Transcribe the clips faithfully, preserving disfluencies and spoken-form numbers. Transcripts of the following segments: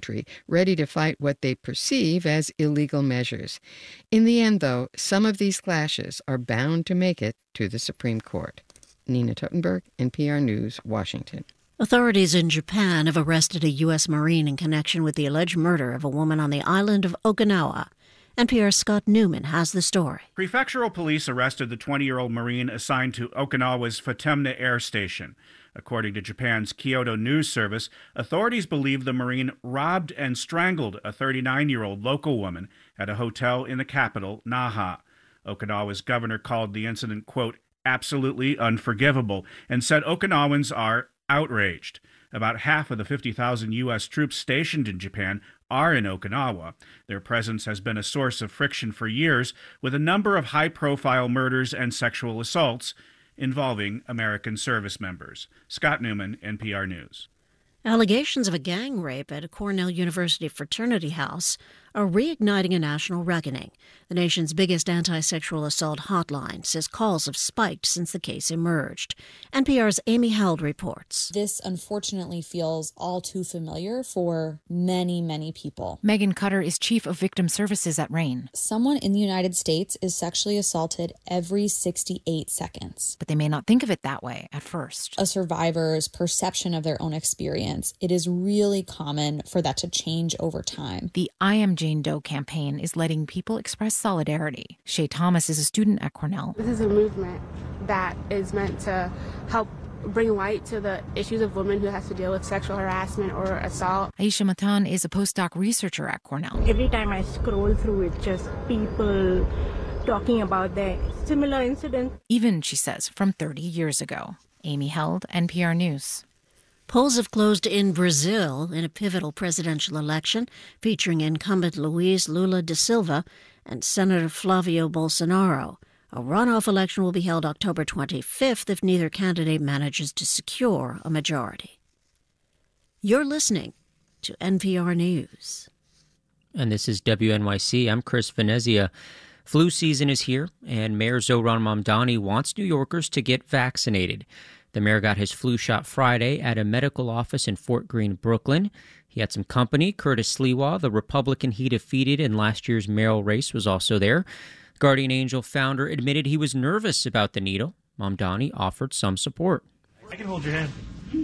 country ready to fight what they perceive as illegal measures. In the end, though, some of these clashes are bound to make it to the Supreme Court. Nina Totenberg, N P R News, Washington. Authorities in Japan have arrested a U S Marine in connection with the alleged murder of a woman on the island of Okinawa. N P R's Scott Newman has the story. Prefectural police arrested the twenty-year-old Marine assigned to Okinawa's Futemna Air Station. According to Japan's Kyodo News Service, authorities believe the Marine robbed and strangled a thirty-nine-year-old local woman at a hotel in the capital, Naha. Okinawa's governor called the incident, quote, absolutely unforgivable, and said Okinawans are outraged. About half of the fifty thousand U S troops stationed in Japan are in Okinawa. Their presence has been a source of friction for years, with a number of high-profile murders and sexual assaults involving American service members. Scott Newman, N P R News. Allegations of a gang rape at a Cornell University fraternity house are reigniting a national reckoning. The nation's biggest anti-sexual assault hotline says calls have spiked since the case emerged. N P R's Amy Held reports. This unfortunately feels all too familiar for many, many people. Megan Cutter is chief of victim services at RAINN. Someone in the United States is sexually assaulted every sixty-eight seconds. But they may not think of it that way at first. A survivor's perception of their own experience, it is really common for that to change over time. The I Am Jane Doe campaign is letting people express solidarity. Shay Thomas is a student at Cornell. This is a movement that is meant to help bring light to the issues of women who have to deal with sexual harassment or assault. Aisha Matan is a postdoc researcher at Cornell. Every time I scroll through it, just people talking about their similar incidents. Even, she says, from thirty years ago. Amy Held, N P R News. Polls have closed in Brazil in a pivotal presidential election featuring incumbent Luiz Lula da Silva and Senator Flavio Bolsonaro. A runoff election will be held October twenty-fifth if neither candidate manages to secure a majority. You're listening to N P R News. And this is W N Y C. I'm Chris Venezia. Flu season is here, and Mayor Zohran Mamdani wants New Yorkers to get vaccinated. The mayor got his flu shot Friday at a medical office in Fort Greene, Brooklyn. He had some company. Curtis Sliwa, the Republican he defeated in last year's mayoral race, was also there. Guardian Angel founder admitted he was nervous about the needle. Mamdani offered some support. I can hold your hand.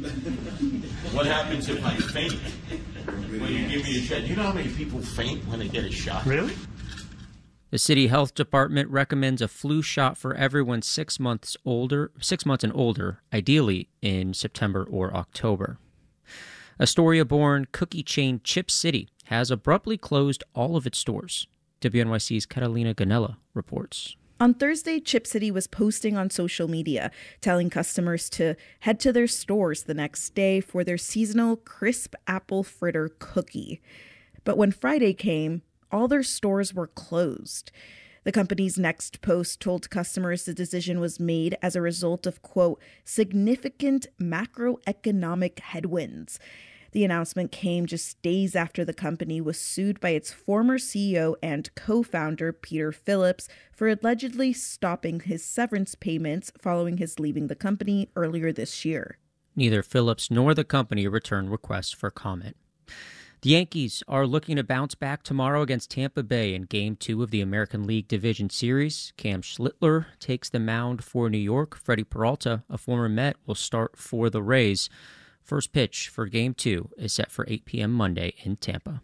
What happens if I faint when you give me a shot? You know how many people faint when they get a shot? Really? The city health department recommends a flu shot for everyone six months older, six months and older, ideally in September or October. Astoria-born cookie chain Chip City has abruptly closed all of its stores. W N Y C's Catalina Ganella reports. On Thursday, Chip City was posting on social media, telling customers to head to their stores the next day for their seasonal crisp apple fritter cookie. But when Friday came, all their stores were closed. The company's next post told customers the decision was made as a result of, quote, significant macroeconomic headwinds. The announcement came just days after the company was sued by its former C E O and co-founder, Peter Phillips, for allegedly stopping his severance payments following his leaving the company earlier this year. Neither Phillips nor the company returned requests for comment. The Yankees are looking to bounce back tomorrow against Tampa Bay in Game two of the American League Division Series. Cam Schlittler takes the mound for New York. Freddie Peralta, a former Met, will start for the Rays. First pitch for Game two is set for eight p.m. Monday in Tampa.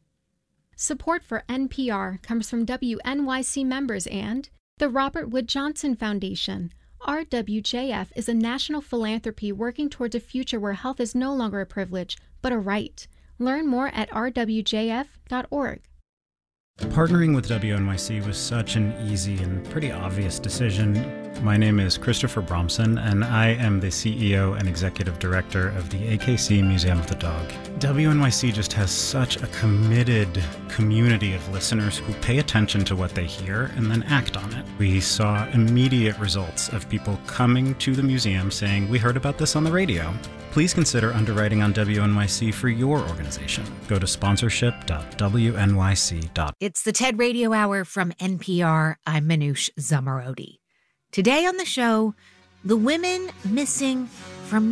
Support for N P R comes from W N Y C members and the Robert Wood Johnson Foundation. R W J F is a national philanthropy working towards a future where health is no longer a privilege, but a right. Learn more at r w j f dot org. Partnering with W N Y C was such an easy and pretty obvious decision. My name is Christopher Bromson, and I am the C E O and Executive Director of the A K C Museum of the Dog. W N Y C just has such a committed community of listeners who pay attention to what they hear and then act on it. We saw immediate results of people coming to the museum saying, "We heard about this on the radio." Please consider underwriting on W N Y C for your organization. Go to sponsorship dot w n y c dot org. It's the TED Radio Hour from N P R. I'm Manoush Zomorodi. Today on the show, the women missing